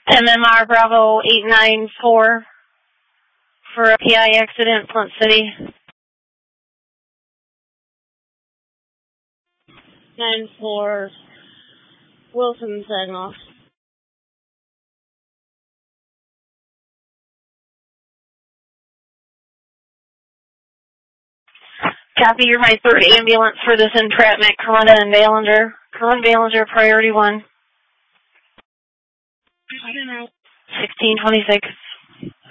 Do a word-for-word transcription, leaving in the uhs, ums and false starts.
M M R Bravo eight nine four for a P I accident, Flint City. nine four, Wilson Saginaw. Copy, you're my third ambulance for this entrapment, Corona and Valinger. Corona Valinger, priority one. sixteen twenty-six.